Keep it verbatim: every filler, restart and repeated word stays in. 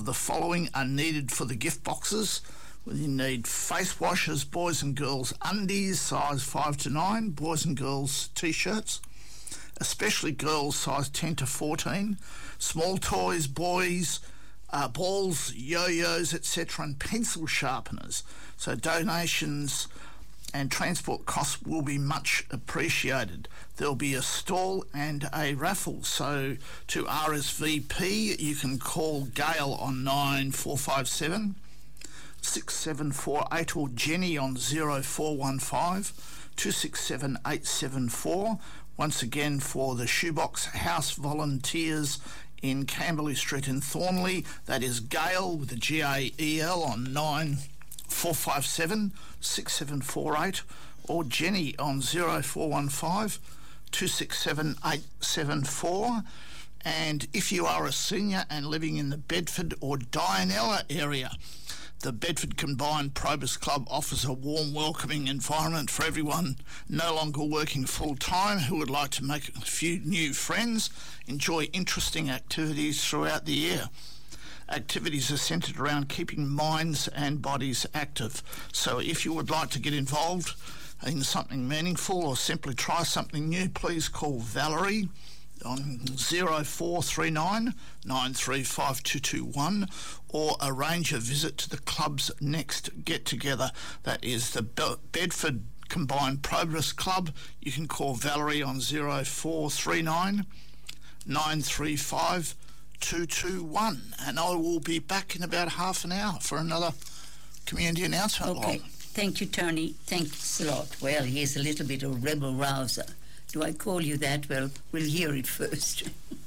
The following are needed for the gift boxes. You need face washers, boys and girls undies, size five to nine, boys and girls t-shirts, especially girls size ten to fourteen, small toys, boys, uh, balls, yo-yos, et cetera, and pencil sharpeners. So donations and transport costs will be much appreciated. There'll be a stall and a raffle. So to R S V P, you can call Gail on nine four five seven, six seven four eight or Jenny on zero four one five, two six seven eight seven four. Once again, for the Shoebox House Volunteers in Camberley Street in Thornley, that is Gail with a G A E L on nine four five seven, six seven four eight or Jenny on zero four one five, two six seven eight seven four. And if you are a senior and living in the Bedford or Dianella area, the Bedford Combined Probus Club offers a warm, welcoming environment for everyone no longer working full-time who would like to make a few new friends, enjoy interesting activities throughout the year. Activities are centred around keeping minds and bodies active. So if you would like to get involved in something meaningful or simply try something new, please call Valerie on zero four three nine, nine three five two two one or arrange a visit to the club's next get-together. That is the Be- Bedford Combined Probus Club. You can call Valerie on zero four three nine, nine three five two two one, and I will be back in about half an hour for another community announcement. Okay, line. Thank you, Tony. Thanks a lot. Well, here's a little bit of rebel rouser. Do I call you that? Well, we'll hear it first.